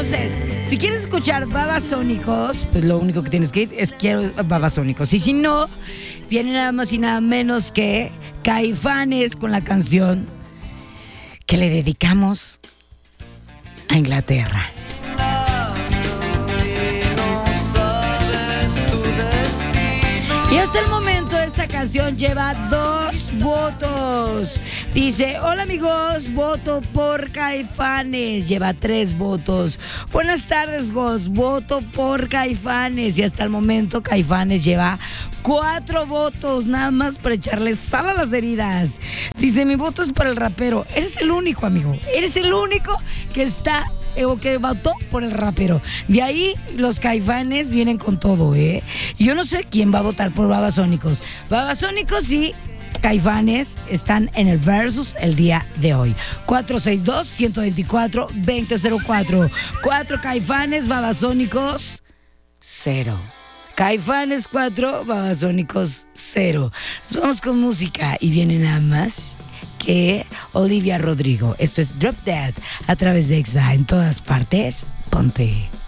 Entonces, si quieres escuchar Babasónicos, pues lo único que tienes que ir es quiero Babasónicos. Y si no, viene nada más y nada menos que Caifanes con la canción que le dedicamos a Inglaterra. Y hasta el momento esta canción lleva 2 votos. Dice, hola amigos, voto por Caifanes. Lleva 3 votos. Buenas tardes, Gos, voto por Caifanes. Y hasta el momento Caifanes lleva 4 votos, nada más para echarle sal a las heridas. Dice, mi voto es para el rapero. Eres el único, amigo. Eres el único que está o que votó por el rapero. De ahí los Caifanes vienen con todo, ¿eh? Yo no sé quién va a votar por Babasónicos. Babasónicos y Caifanes están en el versus el día de hoy. 462-124-2004. 4 Caifanes, Babasónicos 0. Caifanes 4, Babasónicos 0. Nos vamos con música y viene nada más que Olivia Rodrigo. Esto es Drop Dead a través de Exa. En todas partes, ponte.